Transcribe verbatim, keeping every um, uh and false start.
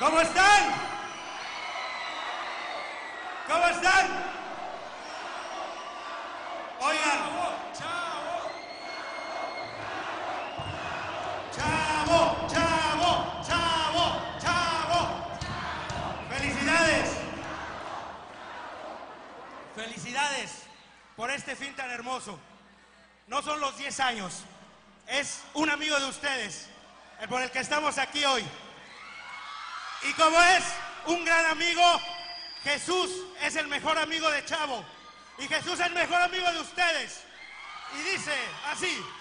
¿Cómo están? ¿Cómo están? Oigan. Chavo. Chavo, chavo, chavo, chavo. Felicidades. Felicidades por este fin tan hermoso. No son los diez años, es un amigo de ustedes, el por el que estamos aquí hoy. Y como es un gran amigo, Jesús es el mejor amigo de Chavo. Y Jesús es el mejor amigo de ustedes. Y dice así.